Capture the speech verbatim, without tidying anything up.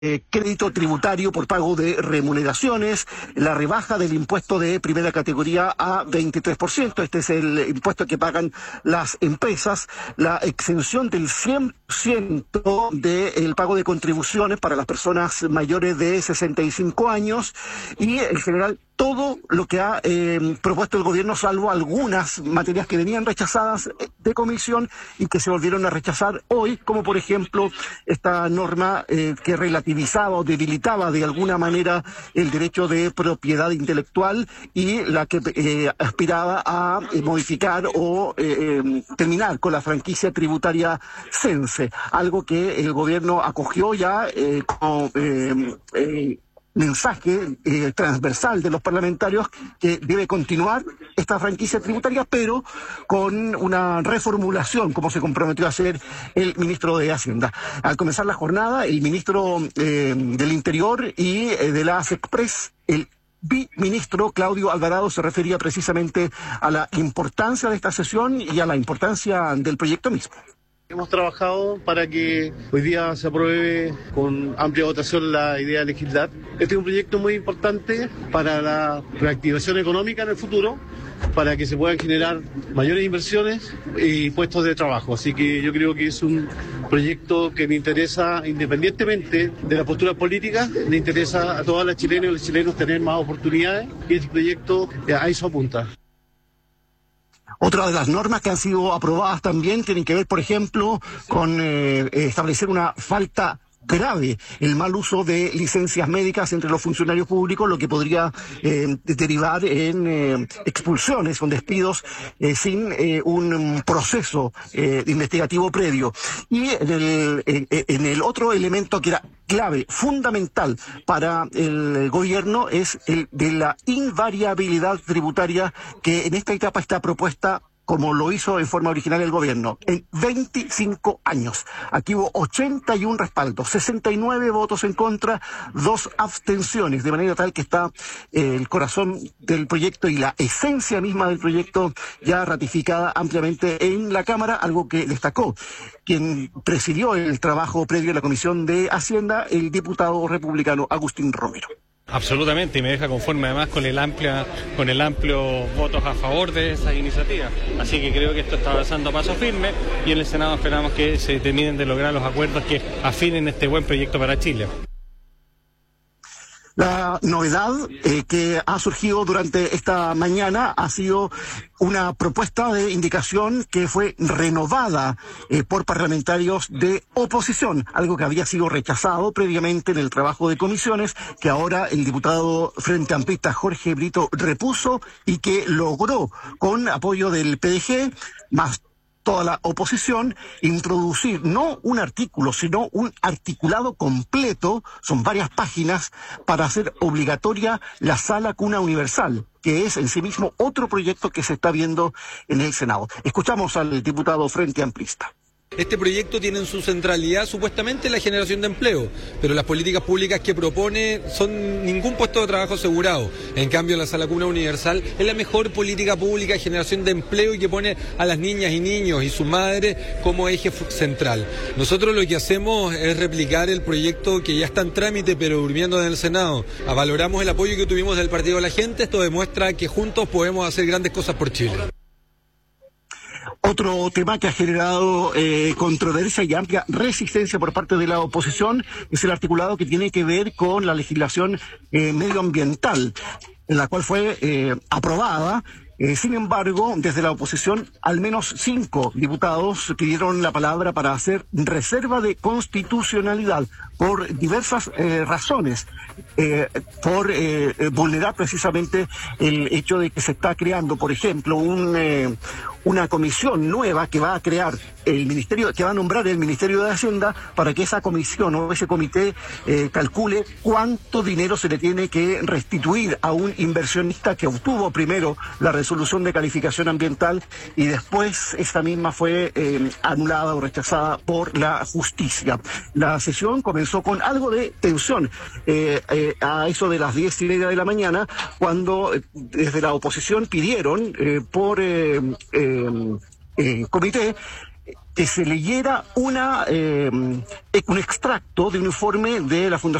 Eh, crédito tributario por pago de remuneraciones, la rebaja del impuesto de primera categoría a veintitrés por ciento, este es el impuesto que pagan las empresas, la exención del cien por ciento del pago de contribuciones para las personas mayores de sesenta y cinco años y en general todo lo que ha eh, propuesto el gobierno, salvo algunas materias que venían rechazadas de comisión y que se volvieron a rechazar hoy, como por ejemplo esta norma eh, que relativizaba o debilitaba de alguna manera el derecho de propiedad intelectual y la que eh, aspiraba a eh, modificar o eh, eh, terminar con la franquicia tributaria Cense, algo que el gobierno acogió ya eh, como eh, eh, mensaje eh, transversal de los parlamentarios que debe continuar esta franquicia tributaria, pero con una reformulación, como se comprometió a hacer el ministro de Hacienda. Al comenzar la jornada, el ministro eh, del Interior y eh, de la SECPRES, el viceministro Claudio Alvarado, se refería precisamente a la importancia de esta sesión y a la importancia del proyecto mismo. Hemos trabajado para que hoy día se apruebe con amplia votación la idea de legislar. Este es un proyecto muy importante para la reactivación económica en el futuro, para que se puedan generar mayores inversiones y puestos de trabajo. Así que yo creo que es un proyecto que me interesa, independientemente de la postura política, le interesa a todas las chilenas y los chilenos tener más oportunidades y este proyecto a eso apunta. Otra de las normas que han sido aprobadas también tienen que ver, por ejemplo, con eh, establecer una falta grave, el mal uso de licencias médicas entre los funcionarios públicos, lo que podría eh, derivar en eh, expulsiones, con despidos eh, sin eh, un proceso eh, investigativo previo. Y en el, en, en el otro elemento que era clave, fundamental para el gobierno, es el de la invariabilidad tributaria, que en esta etapa está propuesta como lo hizo en forma original el gobierno, en veinticinco años. Aquí hubo ochenta y uno respaldos, sesenta y nueve votos en contra, dos abstenciones, de manera tal que está eh, el corazón del proyecto y la esencia misma del proyecto ya ratificada ampliamente en la Cámara, algo que destacó quien presidió el trabajo previo a la Comisión de Hacienda, el diputado republicano Agustín Romero. Absolutamente, y me deja conforme además con el amplia, con el amplio votos a favor de esas iniciativas. Así que creo que esto está avanzando a paso firme y en el Senado esperamos que se terminen de lograr los acuerdos que afinen este buen proyecto para Chile. La novedad eh, que ha surgido durante esta mañana ha sido una propuesta de indicación que fue renovada eh, por parlamentarios de oposición, algo que había sido rechazado previamente en el trabajo de comisiones, que ahora el diputado Frente Amplista Jorge Brito repuso y que logró, con apoyo del P D G, más toda la oposición, introducir no un artículo, sino un articulado completo, son varias páginas, para hacer obligatoria la sala cuna universal, que es en sí mismo otro proyecto que se está viendo en el Senado. Escuchamos al diputado Frente Amplista. Este proyecto tiene en su centralidad supuestamente la generación de empleo, pero las políticas públicas que propone son ningún puesto de trabajo asegurado. En cambio, la Sala Cuna Universal es la mejor política pública de generación de empleo y que pone a las niñas y niños y su madre como eje central. Nosotros lo que hacemos es replicar el proyecto que ya está en trámite pero durmiendo en el Senado. Valoramos el apoyo que tuvimos del Partido de la Gente. Esto demuestra que juntos podemos hacer grandes cosas por Chile. Otro tema que ha generado eh, controversia y amplia resistencia por parte de la oposición es el articulado que tiene que ver con la legislación eh, medioambiental, en la cual fue eh, aprobada. Eh, sin embargo, desde la oposición, al menos cinco diputados pidieron la palabra para hacer reserva de constitucionalidad por diversas eh, razones, eh, por eh, vulnerar precisamente el hecho de que se está creando, por ejemplo, un, eh, una comisión nueva que va a crear el ministerio, que va a nombrar el Ministerio de Hacienda, para que esa comisión o ese comité eh, calcule cuánto dinero se le tiene que restituir a un inversionista que obtuvo primero la resolución de calificación ambiental y después esta misma fue eh, anulada o rechazada por la justicia. La sesión comenzó con algo de tensión eh, eh, a eso de las diez y media de la mañana, cuando eh, desde la oposición pidieron eh, por eh, eh, eh, comité que se leyera una, eh, un extracto de un informe de la Fundación